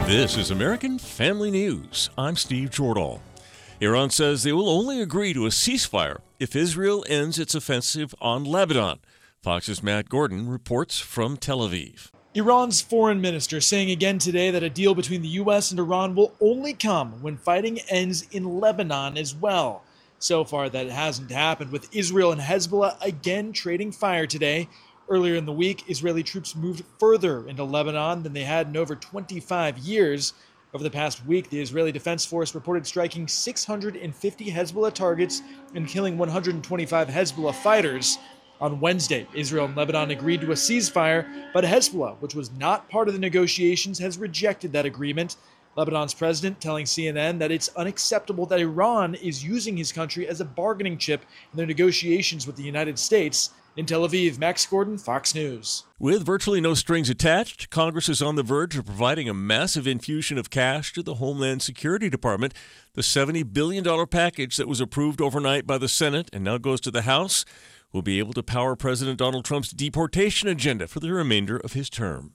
This is American Family News. I'm Steve Jordahl. Iran says they will only agree to a ceasefire if Israel ends its offensive on Lebanon. Fox's Matt Gordon reports from Tel Aviv. Iran's foreign minister saying again today that a deal between the U.S. and Iran will only come when fighting ends in Lebanon as well. So far, that hasn't happened, with Israel and Hezbollah again trading fire today. Earlier in the week, Israeli troops moved further into Lebanon than they had in over 25 years. Over the past week, the Israeli Defense Force reported striking 650 Hezbollah targets and killing 125 Hezbollah fighters. On Wednesday, Israel and Lebanon agreed to a ceasefire, but Hezbollah, which was not part of the negotiations, has rejected that agreement. Lebanon's president telling CNN that it's unacceptable that Iran is using his country as a bargaining chip in their negotiations with the United States. In Tel Aviv, Max Gordon, Fox News. With virtually no strings attached, Congress is on the verge of providing a massive infusion of cash to the Homeland Security Department. The $70 billion package that was approved overnight by the Senate and now goes to the House will be able to power President Donald Trump's deportation agenda for the remainder of his term.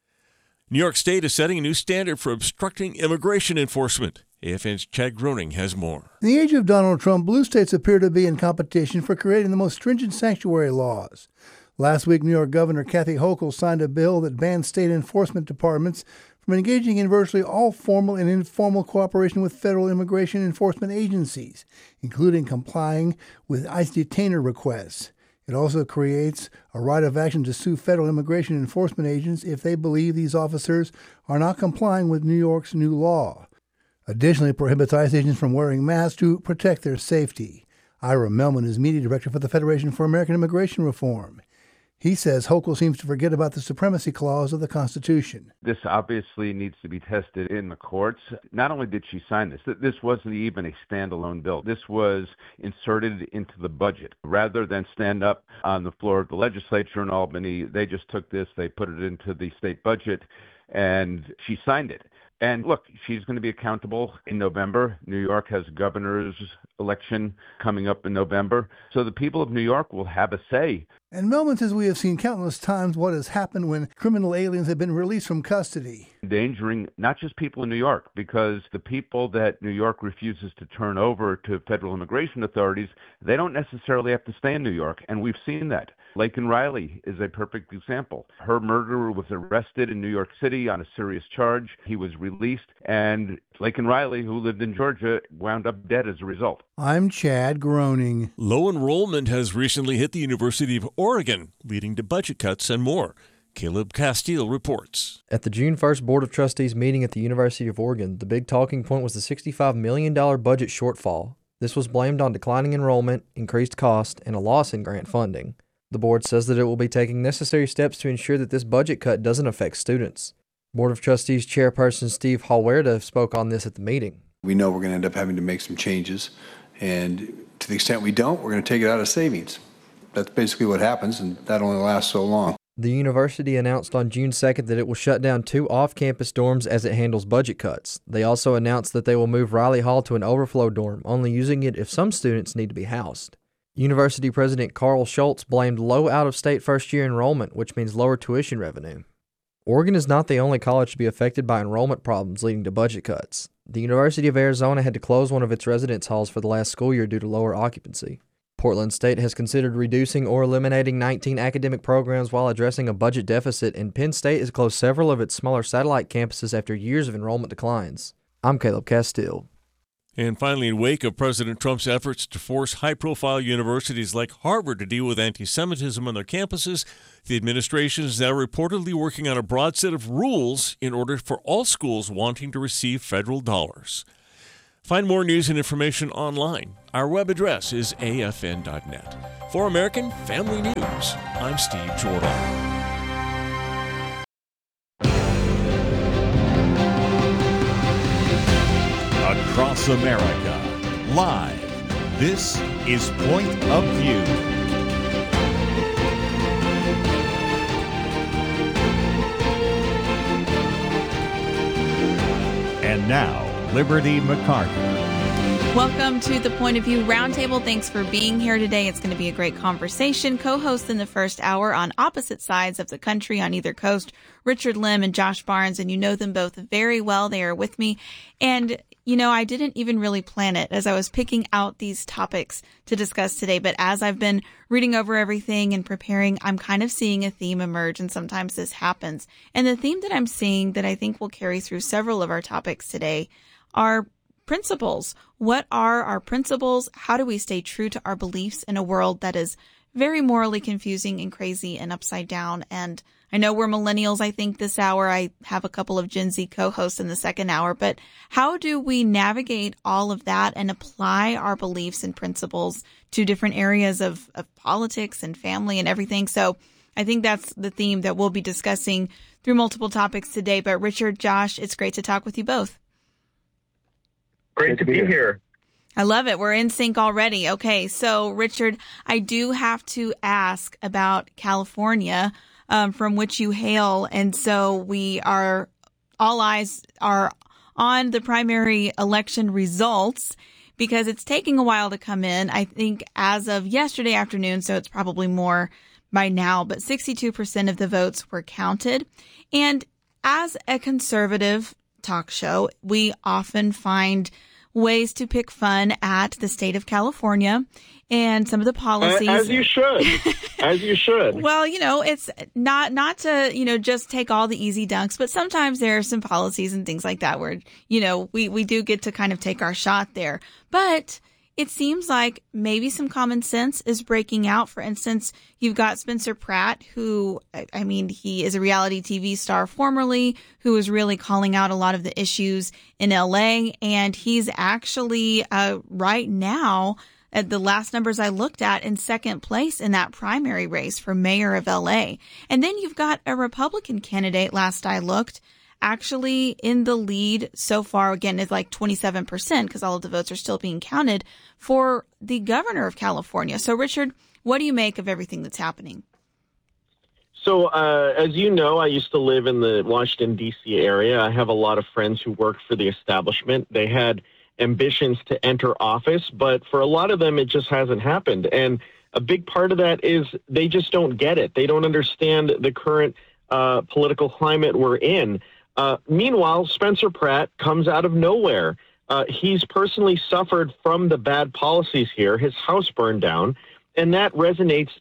New York State is setting a new standard for obstructing immigration enforcement. AFN's Chad Groening has more. In the age of Donald Trump, blue states appear to be in competition for creating the most stringent sanctuary laws. Last week, New York Governor Kathy Hochul signed a bill that bans state enforcement departments from engaging in virtually all formal and informal cooperation with federal immigration enforcement agencies, including complying with ICE detainer requests. It also creates a right of action to sue federal immigration enforcement agents if they believe these officers are not complying with New York's new law. Additionally, it prohibits ICE agents from wearing masks to protect their safety. Ira Melman is media director for the Federation for American Immigration Reform. He says Hochul seems to forget about the supremacy clause of the Constitution. This obviously needs to be tested in the courts. Not only did she sign this, this wasn't even a standalone bill. This was inserted into the budget. Rather than stand up on the floor of the legislature in Albany, they just took this, they put it into the state budget, and she signed it. And look, she's going to be accountable in November. New York has a governor's election coming up in November. So the people of New York will have a say. And Melman says we have seen countless times what has happened when criminal aliens have been released from custody. Endangering not just people in New York, because the people that New York refuses to turn over to federal immigration authorities, they don't necessarily have to stay in New York. And we've seen that. Laken Riley is a perfect example. Her murderer was arrested in New York City on a serious charge. He was released, and Laken Riley, who lived in Georgia, wound up dead as a result. I'm Chad Groening. Low enrollment has recently hit the University of Oregon, leading to budget cuts and more. Caleb Castile reports. At the June 1st Board of Trustees meeting at the University of Oregon, the big talking point was the $65 million budget shortfall. This was blamed on declining enrollment, increased cost, and a loss in grant funding. The board says that it will be taking necessary steps to ensure that this budget cut doesn't affect students. Board of Trustees Chairperson Steve Halwerda spoke on this at the meeting. We know we're going to end up having to make some changes, and to the extent we don't, we're going to take it out of savings. That's basically what happens, and that only lasts so long. The university announced on June 2nd that it will shut down 2 off-campus dorms as it handles budget cuts. They also announced that they will move Riley Hall to an overflow dorm, only using it if some students need to be housed. University President Carl Schultz blamed low out-of-state first-year enrollment, which means lower tuition revenue. Oregon is not the only college to be affected by enrollment problems leading to budget cuts. The University of Arizona had to close one of its residence halls for the last school year due to lower occupancy. Portland State has considered reducing or eliminating 19 academic programs while addressing a budget deficit, and Penn State has closed several of its smaller satellite campuses after years of enrollment declines. I'm Caleb Castile. And finally, in wake of President Trump's efforts to force high-profile universities like Harvard to deal with anti-Semitism on their campuses, the administration is now reportedly working on a broad set of rules in order for all schools wanting to receive federal dollars. Find more news and information online. Our web address is afn.net. For American Family News, I'm Steve Jordahl. Across America, live, this is Point of View. And now, Liberty McCarter. Welcome to the Point of View Roundtable. Thanks for being here today. It's going to be a great conversation. Co-hosts in the first hour on opposite sides of the country on either coast, Richard Lim and Josh Barnes, and you know them both very well. They are with me. And, you know, I didn't even really plan it as I was picking out these topics to discuss today. But as I've been reading over everything and preparing, I'm kind of seeing a theme emerge, and sometimes this happens. And the theme that I'm seeing that I think will carry through several of our topics today are principles. What are our principles? How do we stay true to our beliefs in a world that is very morally confusing and crazy and upside down? And I know we're millennials, I think, this hour. I have a couple of Gen Z co-hosts in the second hour. But how do we navigate all of that and apply our beliefs and principles to different areas of politics and family and everything? So I think that's the theme that we'll be discussing through multiple topics today. But Richard, Josh, it's great to talk with you both. Great to be here. I love it. We're in sync already. Okay, so Richard, I do have to ask about California, from which you hail. And so all eyes are on the primary election results because it's taking a while to come in. I think as of yesterday afternoon, so it's probably more by now, but 62% of the votes were counted. And as a conservative talk show, we often find ways to pick fun at the state of California and some of the policies. As you should. As you should. Well, you know, it's not to, you know, just take all the easy dunks, but sometimes there are some policies and things like that where, you know, we do get to kind of take our shot there. But it seems like maybe some common sense is breaking out. For instance, you've got Spencer Pratt, who, I mean, he is a reality TV star formerly, who is really calling out a lot of the issues in LA. And he's actually right now, at the last numbers I looked at, in second place in that primary race for mayor of LA. And then you've got a Republican candidate, last I looked, actually in the lead so far. Again, is like 27% because all of the votes are still being counted for the governor of California. So, Richard, what do you make of everything that's happening? So, as you know, I used to live in the Washington, D.C. area. I have a lot of friends who worked for the establishment. They had ambitions to enter office, but for a lot of them, it just hasn't happened. And a big part of that is they just don't get it. They don't understand the current political climate we're in. Meanwhile, Spencer Pratt comes out of nowhere. He's personally suffered from the bad policies here. His house burned down, and that resonates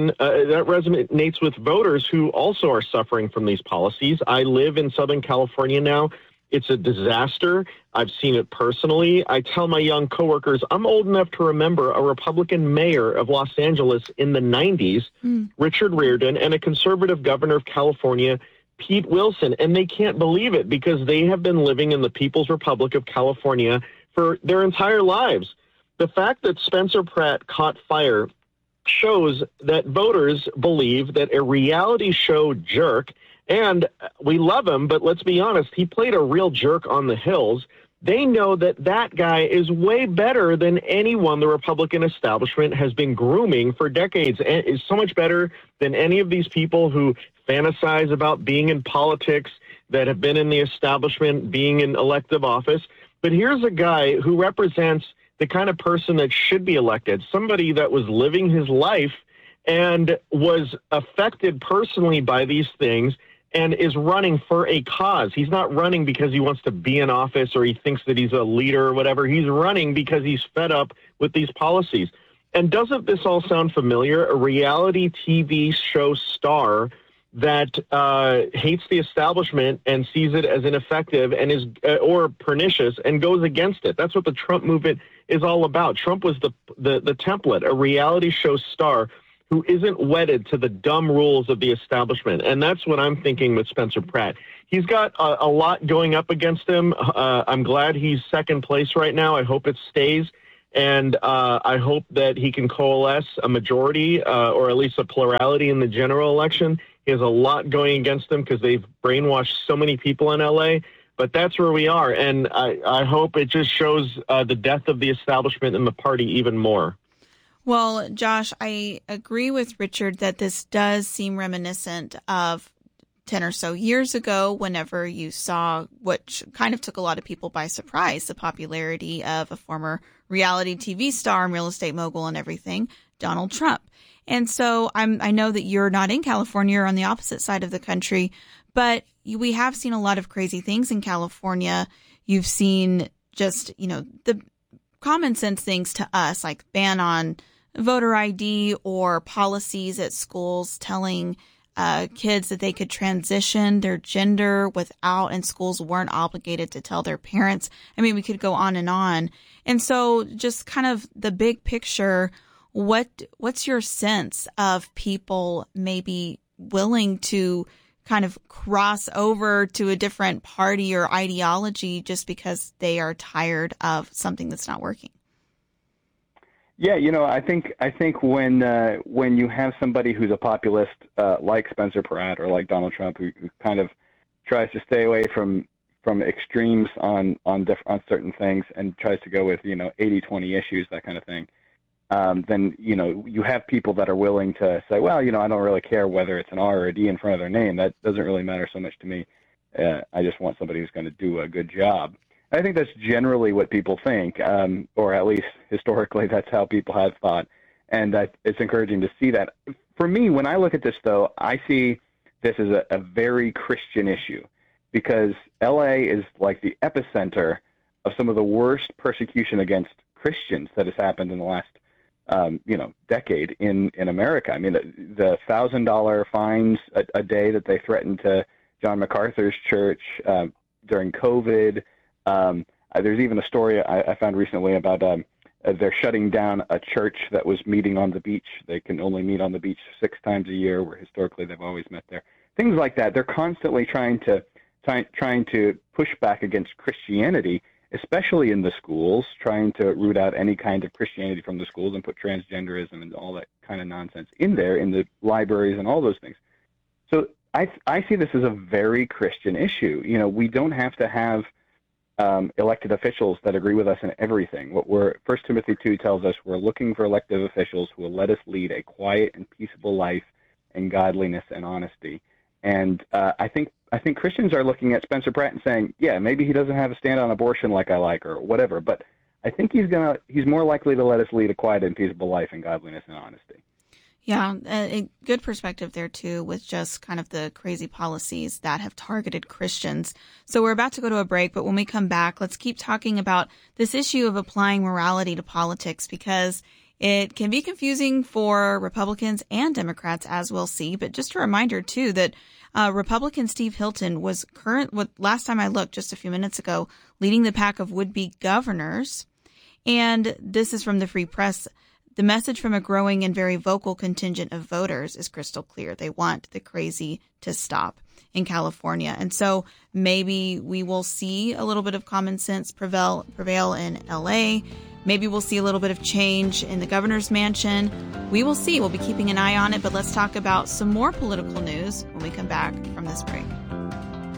with voters who also are suffering from these policies. I live in Southern California now. It's a disaster. I've seen it personally. I tell my young coworkers, I'm old enough to remember a Republican mayor of Los Angeles in the 90s, Richard Riordan, and a conservative governor of California, Pete Wilson, and they can't believe it because they have been living in the People's Republic of California for their entire lives. The fact that Spencer Pratt caught fire shows that voters believe that a reality show jerk, and we love him, but let's be honest, he played a real jerk on the hills. They know that that guy is way better than anyone the Republican establishment has been grooming for decades, and is so much better than any of these people who fantasize about being in politics, that have been in the establishment, being in elective office. But here's a guy who represents the kind of person that should be elected, somebody that was living his life and was affected personally by these things and is running for a cause. He's not running because he wants to be in office or he thinks that he's a leader or whatever. He's running because he's fed up with these policies. And doesn't this all sound familiar? A reality TV show star that hates the establishment and sees it as ineffective and is or pernicious and goes against it. That's what the Trump movement is all about. Trump was the template, a reality show star who isn't wedded to the dumb rules of the establishment. And that's what I'm thinking with Spencer Pratt. He's got a lot going up against him. I'm glad he's second place right now. I hope it stays. And I hope that he can coalesce a majority or at least a plurality in the general election. He has a lot going against him because they've brainwashed so many people in L.A., but that's where we are. And I hope it just shows the death of the establishment and the party even more. Well, Josh, I agree with Richard that this does seem reminiscent of 10 or so years ago, whenever you saw, which kind of took a lot of people by surprise, the popularity of a former reality TV star and real estate mogul and everything, Donald Trump. And so I know that you're not in California, you're on the opposite side of the country, but we have seen a lot of crazy things in California. You've seen just, the common sense things to us, like ban on voter ID or policies at schools telling kids that they could transition their gender without, and schools weren't obligated to tell their parents. I mean, we could go on. And so just kind of the big picture, what's your sense of people maybe willing to kind of cross over to a different party or ideology just because they are tired of something that's not working? Yeah, I think when you have somebody who's a populist like Spencer Pratt or like Donald Trump, who kind of tries to stay away from extremes on certain things and tries to go with 80-20 issues, that kind of thing, then you have people that are willing to say, well, I don't really care whether it's an R or a D in front of their name. That doesn't really matter so much to me. I just want somebody who's going to do a good job. I think that's generally what people think, or at least historically, that's how people have thought. And it's encouraging to see that. For me, when I look at this, though, I see this as a very Christian issue, because LA is like the epicenter of some of the worst persecution against Christians that has happened in the last, decade in America. I mean, the $1,000 fines a day that they threatened to John MacArthur's church during COVID. There's even a story I found recently about they're shutting down a church that was meeting on the beach. They can only meet on the beach 6 times a year, where historically they've always met there. Things like that. They're constantly trying to push back against Christianity, especially in the schools, trying to root out any kind of Christianity from the schools and put transgenderism and all that kind of nonsense in there, in the libraries and all those things. So I see this as a very Christian issue. We don't have to have elected officials that agree with us in everything. 1 Timothy 2 tells us we're looking for elected officials who will let us lead a quiet and peaceable life in godliness and honesty. And I think Christians are looking at Spencer Pratt and saying, yeah, maybe he doesn't have a stand on abortion like I like or whatever, but I think he's more likely to let us lead a quiet and peaceable life in godliness and honesty. Yeah, a good perspective there, too, with just kind of the crazy policies that have targeted Christians. So we're about to go to a break, but when we come back, let's keep talking about this issue of applying morality to politics, because it can be confusing for Republicans and Democrats, as we'll see. But just a reminder, too, that Republican Steve Hilton was last time I looked just a few minutes ago, leading the pack of would-be governors. And this is from the Free Press. The message from a growing and very vocal contingent of voters is crystal clear. They want the crazy to stop in California. And so maybe we will see a little bit of common sense prevail in LA. Maybe we'll see a little bit of change in the governor's mansion. We will see. We'll be keeping an eye on it. But let's talk about some more political news when we come back from this break.